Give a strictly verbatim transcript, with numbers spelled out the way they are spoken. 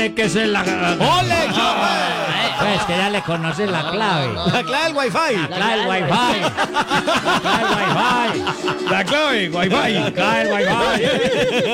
que es la... ¡Ole, chofer! Pues que ya le conoces la clave. La clave del wifi. La clave del wifi. La clave del wifi. La clave, wifi. La clave del wifi.